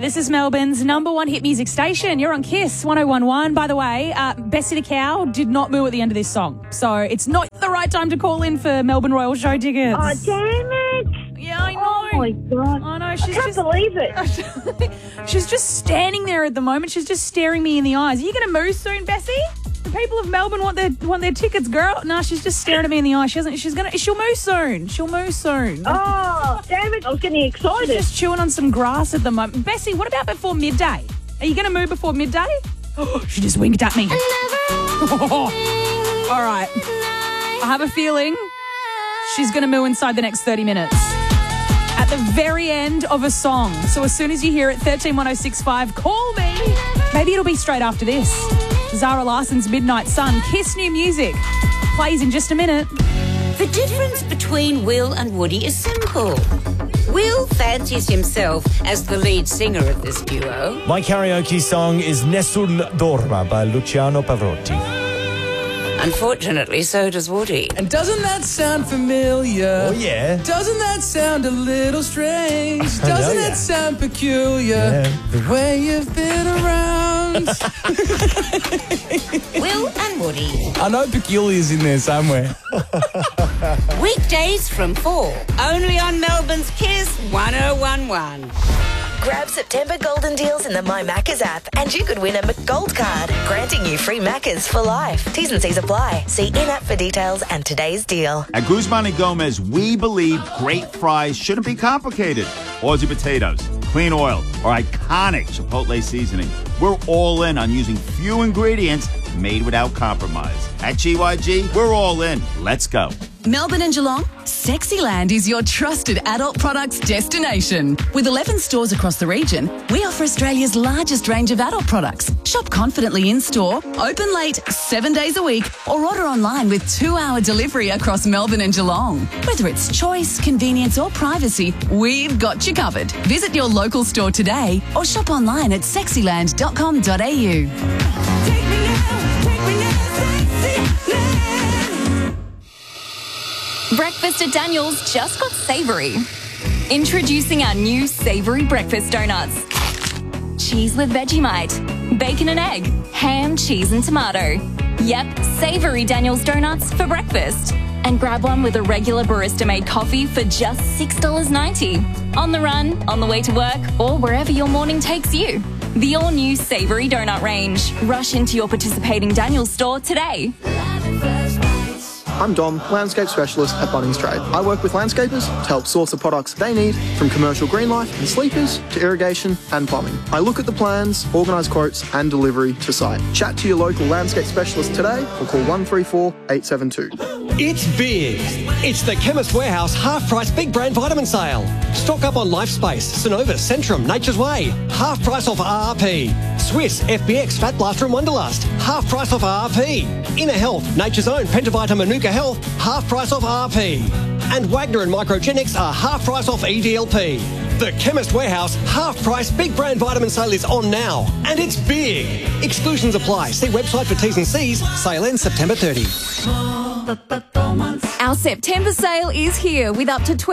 This is Melbourne's number one hit music station. You're on Kiss 1011. By the way, Bessie the Cow did not moo at the end of this song. So it's not the right time to call in for Melbourne Royal Show tickets. Oh, damn it. Yeah, I know. Oh, my God. I know. I can't believe it. She's just standing there at the moment. She's just staring me in the eyes. Are you going to move soon, Bessie? The people of Melbourne want their tickets, girl. No, she's just staring at me in the eye. She'll move soon. She'll move soon. Oh, damn it. I was getting excited. She's just chewing on some grass at the moment. Bessie, what about before midday? Are you going to move before midday? Oh, she just winked at me. All right. I have a feeling she's going to moo inside the next 30 minutes. At the very end of a song. So as soon as you hear it, 131065, call me. Maybe it'll be straight after this. Zara Larson's Midnight Sun. Kiss new music. Plays in just a minute. The difference between Will and Woody is simple. Will fancies himself as the lead singer of this duo. My karaoke song is Nessun Dorma by Luciano Pavarotti. Unfortunately, so does Woody. And doesn't that sound familiar? Oh, yeah. Doesn't that sound a little strange? Doesn't that sound peculiar? Yeah. The way you've been around. Will and Woody. I know peculiar's in there somewhere. Weekdays from 4. Only on Melbourne's Kiss 1011. Grab September golden deals in the My Maccas app and you could win a McGold card, granting you free Maccas for life. T's and C's apply. See in-app for details and today's deal. At Guzman and Gomez, we believe great fries shouldn't be complicated. Aussie potatoes, clean oil, or iconic Chipotle seasoning. We're all in on using few ingredients made without compromise. At GYG, we're all in. Let's go. Melbourne and Geelong, Sexyland is your trusted adult products destination. With 11 stores across the region, we offer Australia's largest range of adult products. Shop confidently in-store, open late 7 days a week, or order online with 2-hour delivery across Melbourne and Geelong. Whether it's choice, convenience or privacy, we've got you covered. Visit your local store today or shop online at sexyland.com.au. Breakfast at Daniel's just got savoury. Introducing our new savoury breakfast donuts. Cheese with Vegemite, bacon and egg, ham, cheese and tomato. Yep, savoury Daniel's donuts for breakfast. And grab one with a regular barista-made coffee for just $6.90. On the run, on the way to work, or wherever your morning takes you. The all-new savoury donut range. Rush into your participating Daniel's store today. I'm Dom, landscape specialist at Bunnings Trade. I work with landscapers to help source the products they need, from commercial green life and sleepers to irrigation and plumbing. I look at the plans, organise quotes and delivery to site. Chat to your local landscape specialist today or call 134 872. It's big. It's the Chemist Warehouse half-price big brand vitamin sale. Stock up on LifeSpace, Synovus, Centrum, Nature's Way. Half price off RRP. Swiss, FBX, Fat Blaster and Wonderlust. Half price off RRP. Inner Health, Nature's Own, Pentavita, Manuka Health. Half price off RRP. And Wagner and Microgenics are half price off EDLP. The Chemist Warehouse half-price big brand vitamin sale is on now. And it's big. Exclusions apply. See website for T's and C's. Sale ends September 30. Our September sale is here with up to 20